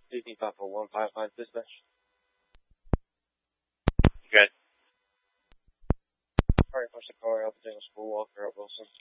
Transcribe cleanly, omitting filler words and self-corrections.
Disney 54155 dispatch. Good. Alright, push the car out the Daniel School Walker at Wilson.